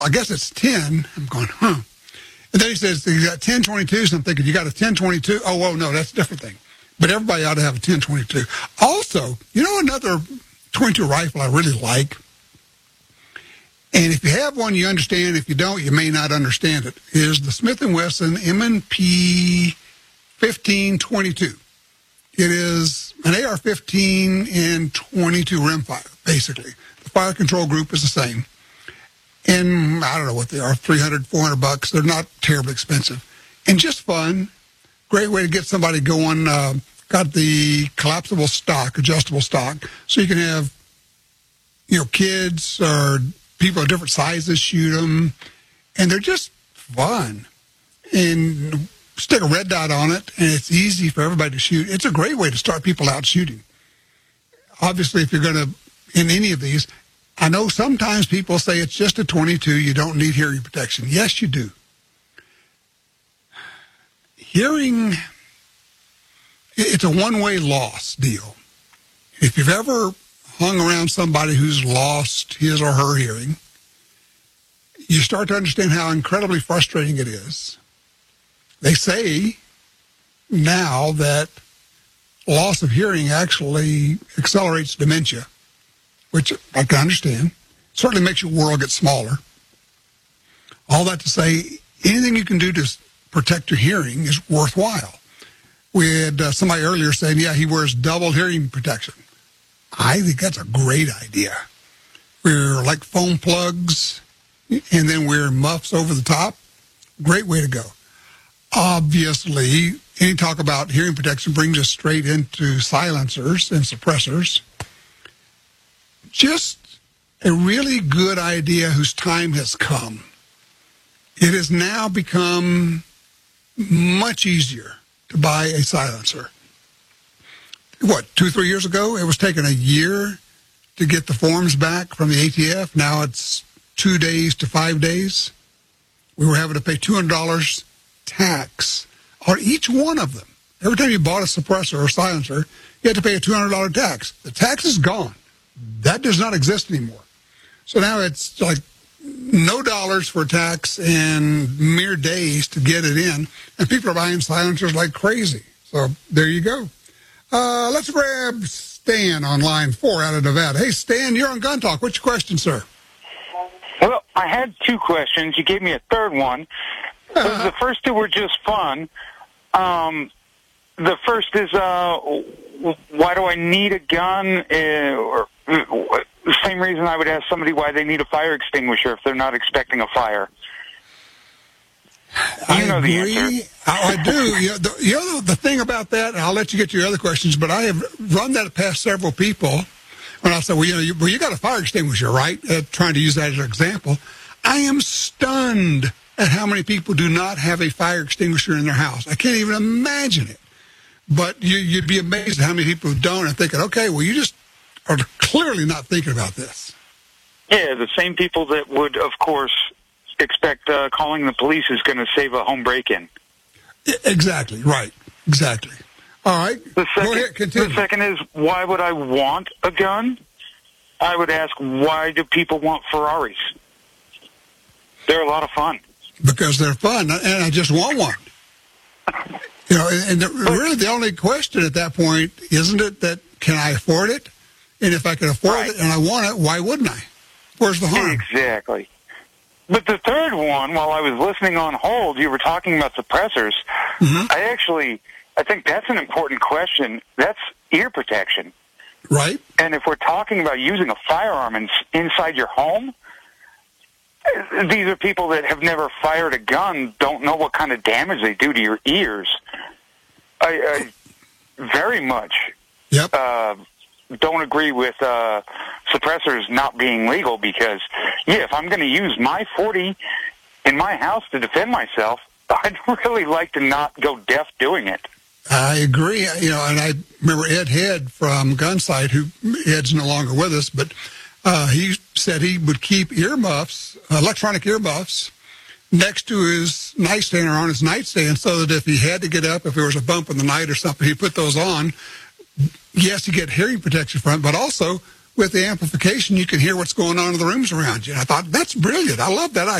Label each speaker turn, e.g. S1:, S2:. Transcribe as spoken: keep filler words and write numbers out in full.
S1: I guess it's ten. I'm going, huh. And then he says, you got ten twenty-twos. I'm thinking, you got a ten twenty-two? Oh, whoa, no, that's a different thing. But everybody ought to have a ten twenty-two. Also, you know another twenty-two rifle I really like? And if you have one, you understand. If you don't, you may not understand it, is the Smith and Wesson M and P fifteen twenty-two. It is an A R fifteen and twenty-two rimfire, basically. The fire control group is the same. And I don't know what they are, three hundred, four hundred bucks. They're not terribly expensive. And just fun. Great way to get somebody going. Uh, got the collapsible stock, adjustable stock, so you can have, you know, kids or people of different sizes shoot them, and they're just fun. And stick a red dot on it, and it's easy for everybody to shoot. It's a great way to start people out shooting. Obviously, if you're going to, in any of these, I know sometimes people say it's just a twenty-two, you don't need hearing protection. Yes, you do. Hearing, it's a one-way loss deal. If you've ever hung around somebody who's lost his or her hearing, you start to understand how incredibly frustrating it is. They say now that loss of hearing actually accelerates dementia, which I can understand. Certainly makes your world get smaller. All that to say, anything you can do to protect your hearing is worthwhile. We had uh, somebody earlier saying, yeah, he wears double hearing protection. I think that's a great idea. We're like foam plugs, and then wear muffs over the top. Great way to go. Obviously, any talk about hearing protection brings us straight into silencers and suppressors. Just a really good idea whose time has come. It has now become much easier to buy a silencer. What, two, three years ago, it was taking a year to get the forms back from the A T F. Now it's two days to five days. We were having to pay two hundred dollars tax on each one of them. Every time you bought a suppressor or silencer, you had to pay a two hundred dollars tax. The tax is gone. That does not exist anymore. So now it's like no dollars for tax and mere days to get it in. And people are buying silencers like crazy. So there you go. Uh, let's grab Stan on line four out of Nevada. Hey, Stan, you're on Gun Talk. What's your question, sir?
S2: Well, I had two questions. You gave me a third one.
S1: Uh-huh.
S2: The first two were just fun. Um, the first is, uh, why do I need a gun? Uh, or uh, the same reason I would ask somebody why they need a fire extinguisher if they're not expecting a fire. You
S1: I
S2: know
S1: agree.
S2: the answer.
S1: I, I do. You know, the, you know, the thing about that, and I'll let you get to your other questions, but I have run that past several people when I said, well, you know, you, well, you got a fire extinguisher, right? Uh, trying to use that as an example. I am stunned at how many people do not have a fire extinguisher in their house. I can't even imagine it. But you, you'd be amazed at how many people who don't and thinking, okay, well, you just are clearly not thinking about this.
S2: Yeah, the same people that would, of course, expect uh, calling the police is going to save a home break-in.
S1: Exactly, right. Exactly. All right.
S2: The second,
S1: Go ahead, continue.
S2: The second is, why would I want a gun? I would ask, why do people want Ferraris? They're a lot of fun.
S1: Because they're fun, and I just want one. You know, and the, really the only question at that point, isn't it that can I afford it? And if I can afford
S2: right.
S1: it and I want it, why wouldn't I? Where's the harm?
S2: Exactly. But the third one, while I was listening on hold, you were talking about suppressors.
S1: Mm-hmm.
S2: I actually, I think that's an important question. That's ear protection.
S1: Right.
S2: And if we're talking about using a firearm in, inside your home, these are people that have never fired a gun, don't know what kind of damage they do to your ears. I, I very much
S1: yep.
S2: uh, don't agree with uh, suppressors not being legal because, yeah, if I'm going to use my forty in my house to defend myself, I'd really like to not go deaf doing it.
S1: I agree. You know, and I remember Ed Head from Gunsight, who Ed's no longer with us, but uh, he said he would keep earmuffs, uh, electronic earmuffs, next to his nightstand or on his nightstand so that if he had to get up, if there was a bump in the night or something, he'd put those on. Yes, you get hearing protection from it, but also with the amplification, you can hear what's going on in the rooms around you. And I thought, that's brilliant. I love that idea.